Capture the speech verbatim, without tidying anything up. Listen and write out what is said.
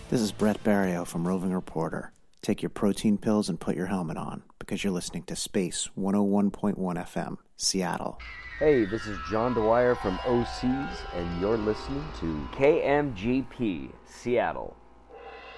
This is Brett Barrio from Roving Reporter. Take your protein pills and put your helmet on, because you're listening to Space one oh one point one F M, Seattle. Hey, this is John Dwyer from O Cs, and you're listening to K M G P, Seattle.